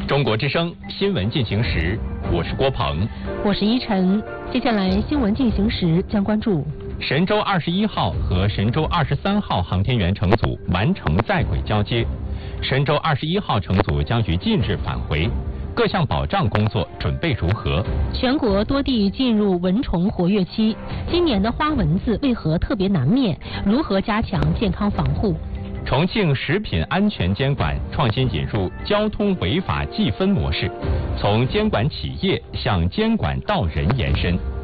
中国之声新闻进行时，我是郭鹏， 我是依晨。接下来新闻进行时将关注神舟21号和神舟23号航天员乘组完成在轨交接，神舟21号乘组将于近日返回。各项保障工作准备如何？ 全国多地进入蚊虫活跃期，今年的花蚊子为何特别难灭？如何加强健康防护？ 重庆食品安全监管创新引入交通违法计分模式，从监管企业向监管到人延伸。